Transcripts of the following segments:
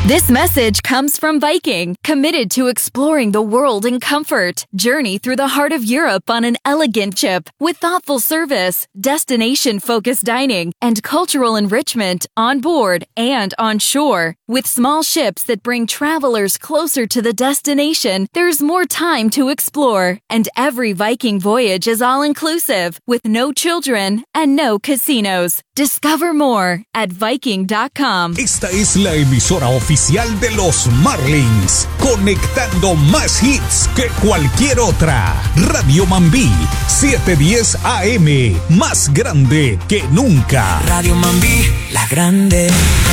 This message comes from Viking, committed to exploring the world in comfort. Journey through the heart of Europe on an elegant ship with thoughtful service, destination-focused dining, and cultural enrichment on board and on shore. With small ships that bring travelers closer to the destination, there's more time to explore. And every Viking voyage is all-inclusive, with no children and no casinos. Discover more at Viking.com. Esta es la emisora oficial de los Marlins, conectando más hits que cualquier otra. Radio Mambí, 710 AM, más grande que nunca. Radio Mambí, la grande.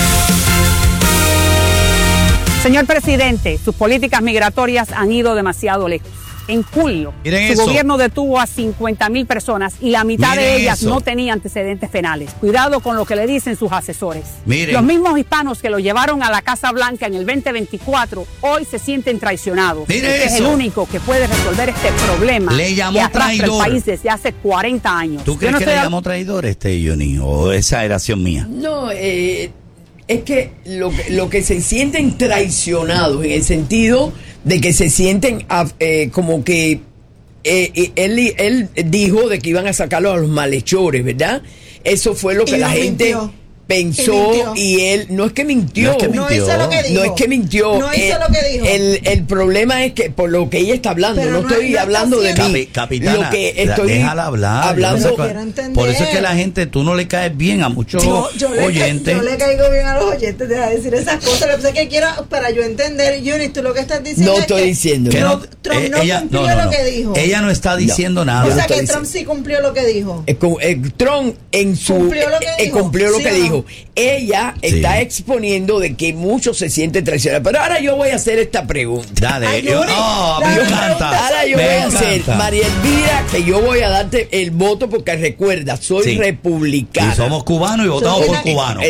Señor presidente, sus políticas migratorias han ido demasiado lejos. En julio, su gobierno detuvo a 50,000 personas y la mitad de ellas no tenía antecedentes penales. Cuidado con lo que le dicen sus asesores. Los mismos hispanos que lo llevaron a la Casa Blanca en el 2024 hoy se sienten traicionados. Es el único que puede resolver este problema que arrastra el país desde hace 40 años. ¿Tú crees que le llamó traidor Johnny? ¿O exageración mía? No, es que lo que se sienten traicionados en el sentido de que se sienten como que él dijo de que iban a sacarlo a los malhechores, ¿verdad? Eso fue lo que la gente pensó y él no es que mintió. No hizo lo que dijo. No es que mintió. No hizo lo que dijo. El problema es que por lo que ella está hablando, no estoy hablando de mí. Capitana, lo que estoy déjala hablar. Hablando, por eso es que la gente, tú no le caes bien a muchos oyentes. Yo le caigo bien a los oyentes, deja de decir esas cosas. Lo que pasa es que quiero, para yo entender, Johnny, tú lo que estás diciendo no estoy diciendo. Que Trump no cumplió lo que dijo. Ella no está diciendo nada. O sea que Trump sí cumplió lo que dijo. Trump cumplió lo que dijo. Ella está exponiendo de que muchos se sienten traicionados. Pero ahora yo voy a hacer esta pregunta. Dale, me encanta. Ahora yo voy a hacer, María Elvira, que yo voy a darte el voto porque recuerda, soy republicano. Y somos cubanos y votamos por cubanos.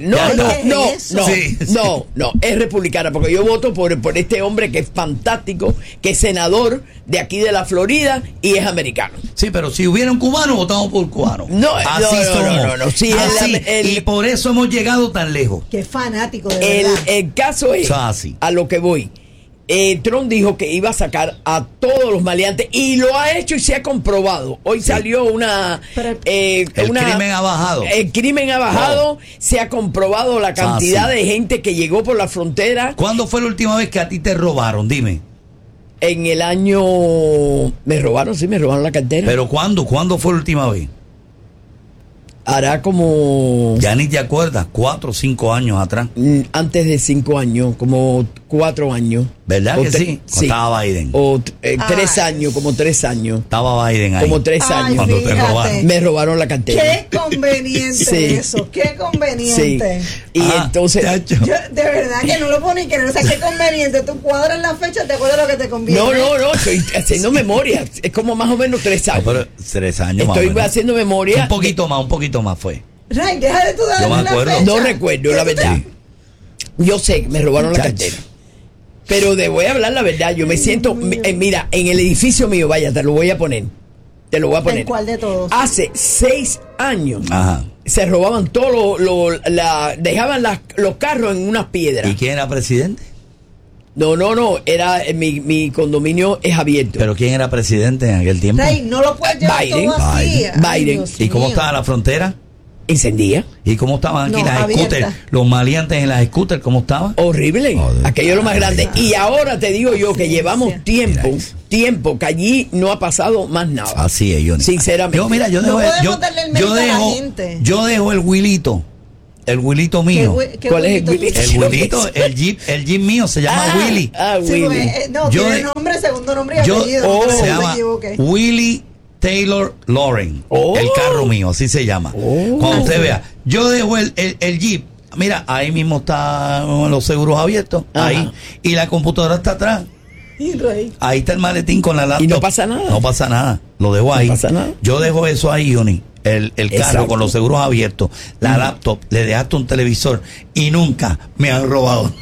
No, es republicana porque yo voto por este hombre que es fantástico, que es senador de aquí de la Florida y es americano. Sí, pero si hubiera un cubano, votamos por cubano. No. Sí, así, y por eso hemos llegado tan lejos. Qué fanático, de verdad. El caso es, a lo que voy. Trump dijo que iba a sacar a todos los maleantes y lo ha hecho y se ha comprobado. Hoy salió el crimen ha bajado. El crimen ha bajado, se ha comprobado la cantidad de gente que llegó por la frontera. ¿Cuándo fue la última vez que a ti te robaron? Dime. En el año... me robaron la cartera. ¿Pero cuándo? ¿Cuándo fue la última vez? Hará como... Ya ni te acuerdas, 4 o 5 años atrás. Antes de 5 años, como 4 años. ¿Verdad que sí? Estaba Biden. O 3 años, como 3 años. Estaba Biden ahí. Como 3 años. Cuando te robaron. Me robaron la cartera. Qué conveniente eso, qué conveniente. Sí. Y entonces... Yo, de verdad que no lo puedo ni querer. O sea, qué conveniente. Tú cuadras la fecha, te acuerdas lo que te conviene. No, estoy haciendo memoria. Es como más o menos 3 años. No, pero 3 años estoy haciendo memoria. Un poquito más fue. Ray, deja de tú darle Yo me acuerdo. la fecha. No recuerdo, la verdad. Yo sé que me robaron la cartera. Pero te voy a hablar la verdad. Yo me siento... mira, en el edificio mío, vaya, te lo voy a poner. ¿En cuál de todos? Hace 6 años se robaban dejaban los carros en unas piedras. ¿Y quién era presidente? No, era mi condominio es abierto. ¿Pero quién era presidente en aquel tiempo? Rey, no lo puedes llevar todo así. Biden. ¿Y cómo estaba la frontera? Encendía. ¿Y cómo estaban aquí las scooters? Los maleantes en las scooters, ¿cómo estaban? Horrible. Aquello es lo más grande. Y ahora te digo yo que llevamos tiempo que allí no ha pasado más nada. Así es, Johnny. Sinceramente. Yo dejo el Willito. El Willito mío. ¿Cuál es el Willito? El Willito, el Jeep mío se llama Willy. Willy. Tiene nombre, segundo nombre y apellido. Se llama Willy Taylor Lauren. El carro mío, así se llama. Cuando usted vea, yo dejo el Jeep. Mira, ahí mismo están los seguros abiertos. Ahí. Y la computadora está atrás. Ahí está el maletín con la laptop. Y no pasa nada. No pasa nada. Lo dejo ahí. No pasa nada. Yo dejo eso ahí, Johnny. El carro con los seguros abiertos. La laptop. Le dejaste un televisor. Y nunca me han robado.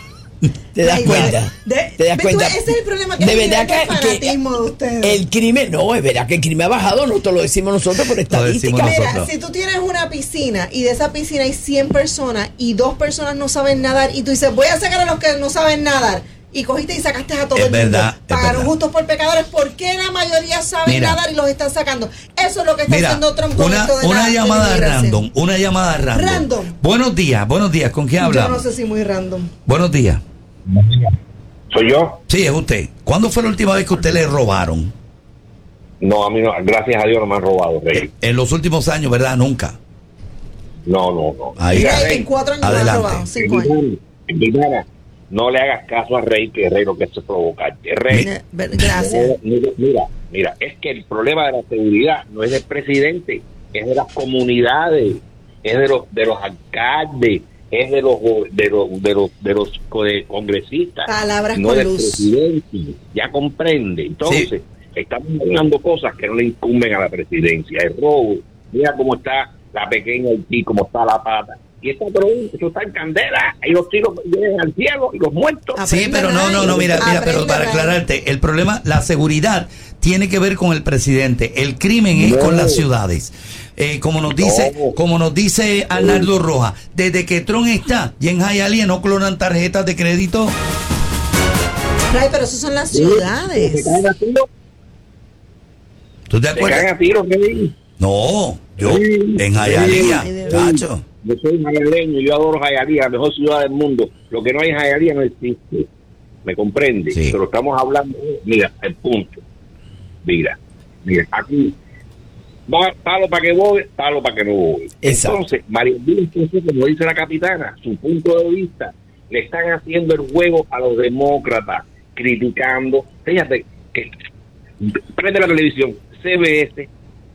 ¿Te das cuenta? ¿Te das cuenta? Ese es el problema que de verdad el fanatismo de ustedes. El crimen, no, es verdad que el crimen ha bajado, no te lo decimos nosotros por estadística. Mira, si tú tienes una piscina y de esa piscina hay 100 personas y 2 personas no saben nadar y tú dices, voy a sacar a los que no saben nadar, y cogiste y sacaste a todo el mundo, pagaron justos por pecadores, ¿por qué la mayoría saben nadar y los están sacando? Eso es lo que está haciendo Trump con esto de una llamada random. Buenos días, ¿con quién hablamos? Yo no sé si muy random. Buenos días. ¿Soy yo? Sí, es usted. ¿Cuándo fue la última vez que usted le robaron? No, a mí no, gracias a Dios no me han robado, Rey. En los últimos años, ¿verdad? Nunca. No. Ahí, en 4 años me han robado, 5 años. No le hagas caso a Rey, que Rey lo que hace es provocarte. Rey, gracias. Mira, es que el problema de la seguridad no es del presidente, es de las comunidades, es de los alcaldes, es de los congresistas. Palabras no con del luz. presidente. Ya comprende. Entonces, estamos hablando cosas que no le incumben a la presidencia. El robo, mira cómo está la pequeña Haití, cómo está la pata. Y esta provincia, eso está en candela, y los tiros vienen al cielo y los muertos. Sí, pero no, mira, pero para aclararte, el problema, la seguridad tiene que ver con el presidente, el crimen es con las ciudades. Como nos dice Arnaldo Rojas, desde que Trump está y en Hialeah no clonan tarjetas de crédito. Ray, pero eso son las ciudades. ¿Tú te acuerdas? ¿Se caen a tiros, Rey? No, yo en Hialeah, cacho. Yo soy jayaleño, yo adoro Hialeah, la mejor ciudad del mundo. Lo que no hay en Hialeah no existe. ¿Me comprende? Sí. Pero estamos hablando, mira, el punto. Mira, aquí, palo para que voy, palo para que no voy. Exacto. Entonces, María Elvira, como dice la capitana, su punto de vista, le están haciendo el juego a los demócratas, criticando. Fíjate que prende la televisión, CBS,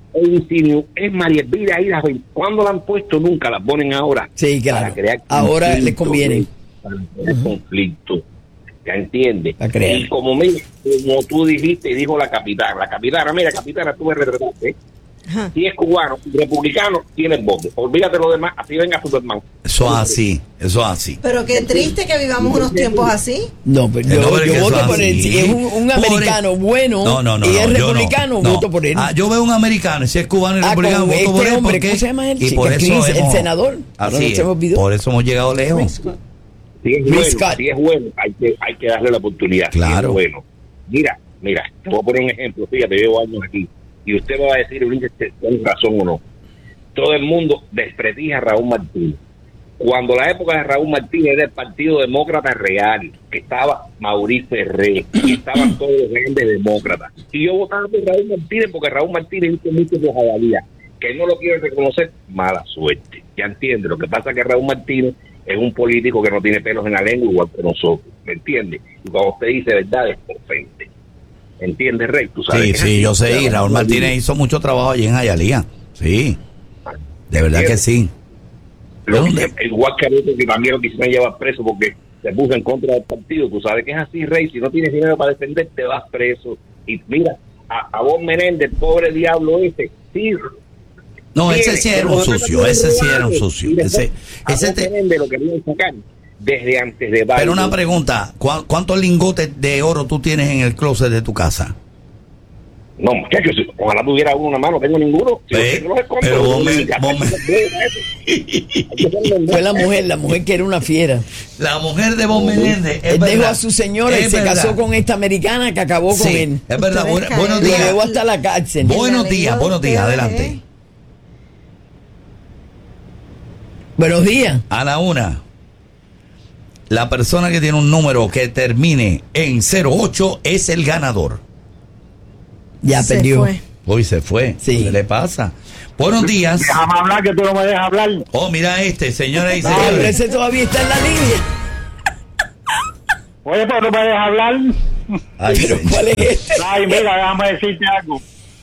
es María Elvira ahí. ¿Cuándo la han puesto? Nunca la ponen ahora. Sí, claro. Para crear ahora les conviene. Para crear conflicto. ¿Ya entiendes? Y como tú dijiste y dijo la capitana, mira, capitana, tú me retrataste. Si es cubano, republicano, tienes voto. Olvídate lo demás, así venga Superman. Eso es así. Pero qué triste que vivamos unos tiempos así. No, pero yo voto por él. Si es un americano bueno y es republicano, voto por él. Yo veo un americano, y si es cubano y republicano, voto por él. Hombre, ¿cómo se llama él? Y por eso el senador. Así es, por eso hemos llegado lejos. Si es bueno, hay que darle la oportunidad. Claro. Si es bueno. Mira, te voy a poner un ejemplo. Fíjate, llevo años aquí. Y usted me va a decir, Ulises, ¿tiene razón o no? Todo el mundo desprestigia a Raúl Martínez. Cuando la época de Raúl Martínez era el Partido Demócrata Real, que estaba Mauricio Ferré, que estaban todos los grandes demócratas. Y yo votaba por Raúl Martínez porque Raúl Martínez hizo mucho de Hialeah. Que no lo quieren reconocer, mala suerte. Ya entiende. Lo que pasa es que Raúl Martínez es un político que no tiene pelos en la lengua igual que nosotros. ¿Me entiende? Y cuando usted dice verdad, es ofende. ¿Entiendes, Rey? ¿Tú sabes? Sí, yo sé. Y Raúl Martínez hizo mucho trabajo allí en Hialeah. Sí. De verdad que sí. Igual que a otro que también lo quisieron llevar preso porque se puso en contra del partido. Tú sabes que es así, Rey. Si no tienes dinero para defender, te vas preso. Y mira, a vos Menéndez, pobre diablo ese, sí. No, ese sí era un sucio. Ese Menéndez lo querían sacar desde antes de Biden. Pero una pregunta, ¿cuántos lingotes de oro tú tienes en el closet de tu casa? No, muchachos, ojalá tuviera uno en la mano, no tengo ninguno. Fue la mujer que era una fiera. La mujer de Bob Menéndez. Él dejó a su señora y se casó con esta americana que acabó con él. Es verdad, buenos días. Lo llevó hasta la cárcel. Buenos días, adelante. Buenos días. A la una. La persona que tiene un número que termine en 08 es el ganador. Ya perdió. Hoy se fue. Sí. ¿Qué le pasa? Buenos días. Déjame hablar, que tú no me dejas hablar. Oh, mira señora y señores. Pero ese todavía está en la línea. Oye, pero no me dejas hablar. Ay, pero ¿cuál es este? Ay, mira, déjame decirte algo.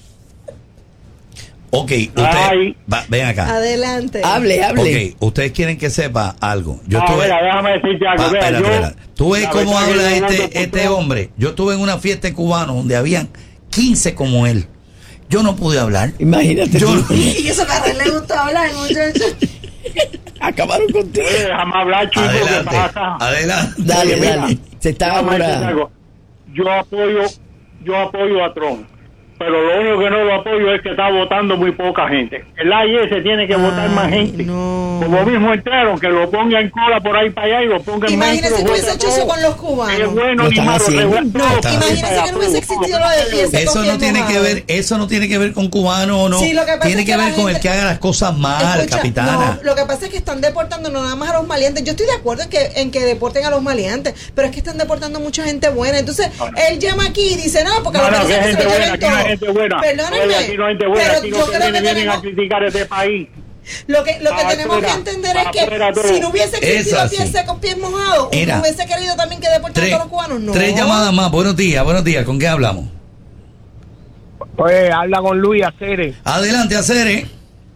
Ok, usted, ven acá. Adelante. Hable. Ok, ustedes quieren que sepa algo. Mira, déjame decirte algo. Espera. Tú ves cómo habla este hombre. Yo estuve en una fiesta de cubanos donde habían 15 como él. Yo no pude hablar. Imagínate. Y eso que a él le gustó hablar, muchacho. Acabaron contigo. Déjame hablar, chico. Adelante. ¿Qué pasa? Adelante. Dale. Se está ahora. Yo apoyo a Trump, pero lo único que no lo apoyo es que está votando muy poca gente. El AIS tiene que votar más gente. No. Como mismo entraron, que lo ponga en cola por ahí para allá y lo ponga en medio. Imagínese que hubiese hecho eso con los cubanos. Es bueno Lo ni están malo. haciendo. Imagínese que no hubiese existido lo de pies. Eso no tiene que ver con cubano o no. Sí, lo que pasa tiene es que que ver la con el gente- que haga las cosas mal, Escucha, capitana. no, lo que pasa es que están deportando no nada más a los maleantes. Yo estoy de acuerdo en que deporten a los maleantes, pero es que están deportando mucha gente buena. Entonces, él llama aquí y dice, no, porque No, los que venezolanos gente se lo buena, lleven aquí no hay todo. gente buena. Perdónenme, Oye, aquí no hay gente buena, pero aquí yo no creo que vienen a tenemos... criticar este país. Lo que tenemos que afuera, entender es afuera que todo. si no hubiese existido Es así. pies secos, pies mojados, Mira. uno hubiese querido también que deporten a todos los cubanos. No. 3 llamadas más. Buenos días. ¿Con qué hablamos? Pues habla con Luis Aceres. Adelante, Acere.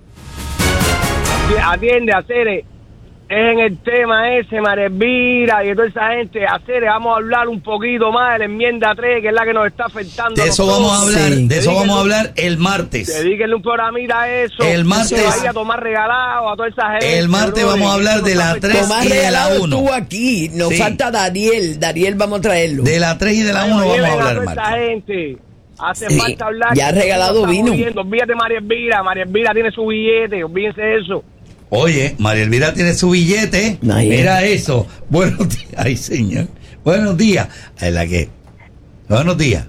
Atiende, Aceres. Es en el tema ese, Marevira y toda esa gente. Aceres, vamos a hablar un poquito más de la enmienda 3, que es la que nos está afectando. De eso vamos a hablar. Sí. De eso vamos a hablar el martes. Dedíquenle un programita a eso. El martes- Que vaya a tomar regalado a toda esa gente. El martes brother, vamos a hablar de la 3 Tomás y de la Regalado 1. estuvo aquí. Nos Sí. falta Dariel. Dariel, vamos a traerlo. De la 3 y de la 1 vamos a hablar el esa martes. gente. Hace Sí, falta hablar. ya ha regalado vino. Olvídate de María Elvira. María Elvira tiene su billete. Olvídense de eso. Oye, María Elvira tiene su billete. Ahí. Mira eso. Buenos días. Ay, señor. Buenos días. Es la que. Buenos días.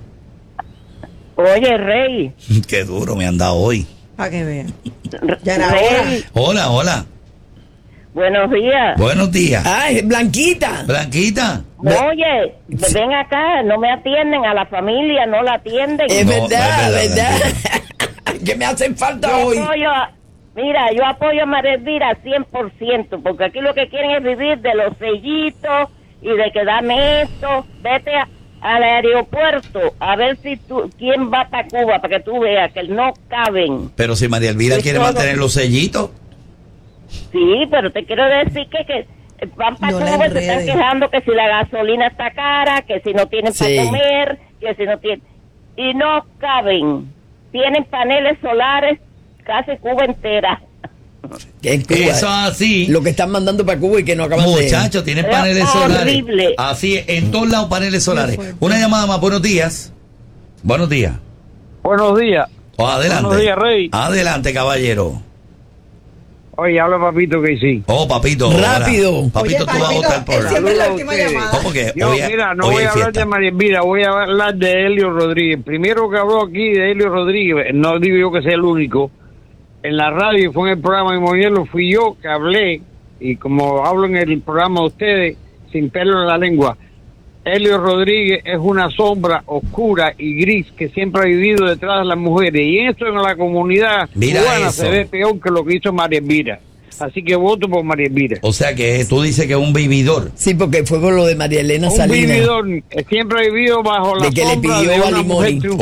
Oye, Rey. Qué duro me han dado hoy. Para que vean. Ya era hora. Rey, Hola. buenos días. Buenos días. Ay, Blanquita. Blanquita. Oye, ven acá, no me atienden, a la familia no la atienden. Es No, verdad, no es verdad, verdad. Que me hacen falta Yo hoy. yo apoyo a María Elvira 100%, porque aquí lo que quieren es vivir de los sellitos y de que dame esto. Vete al aeropuerto a ver si quién va para Cuba, para que tú veas que no caben. Pero si María Elvira Es quiere todo. mantener los sellitos. Sí, pero te quiero decir que van para No la Cuba y se están enreden. quejando que si la gasolina está cara, que si no tienen Sí. para comer, que si no tienen... Y no caben. Tienen paneles solares casi Cuba entera. Que en Cuba, Eso así. lo que están mandando para Cuba y que no acaban de... Muchachos, tienen Es paneles solares. horrible. Así es, en todos lados paneles solares. Una llamada más. Buenos días. Buenos días. Buenos días. Adelante. Buenos días, Rey. Adelante, caballero. Oye, habla papito que sí. Oh, papito. Rápido. ahora. Papito, tú vas a votar el él programa. siempre es la Saludos última a ustedes. llamada. No, porque Yo, hoy, mira, no hoy voy hay a hablar fiesta. de María Elvira, voy a hablar de Helio Rodríguez. Primero que habló aquí de Helio Rodríguez, no digo yo que sea el único. En la radio, fue en el programa de Moñelo, fui yo que hablé, y como hablo en el programa de ustedes, sin pelo en la lengua, Helio Rodríguez es una sombra oscura y gris que siempre ha vivido detrás de las mujeres. Y eso en la comunidad Mira cubana eso. se ve peor que lo que hizo María Elvira. Así que voto por María Elvira. O sea que tú dices que es un vividor. Sí, porque fue por lo de María Elena Un Salinas. vividor, siempre ha vivido bajo la De que le sombra pidió de a una Limoni. mujer triunfadora.